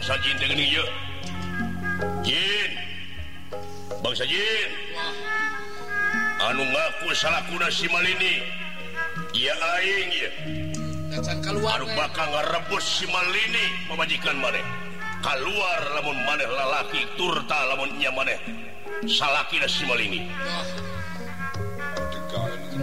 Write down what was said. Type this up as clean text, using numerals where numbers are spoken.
bangsa jin dengan ieu. Jin. Bangsa jin. Anu ngaku salakuna si Malini. Ieu aing ieu. Dacan keluar. Anu bakal ngarebus si Malini pamajikan maneh. Keluar lamun maneh lalaki turta lamun nya maneh salakina si Malini.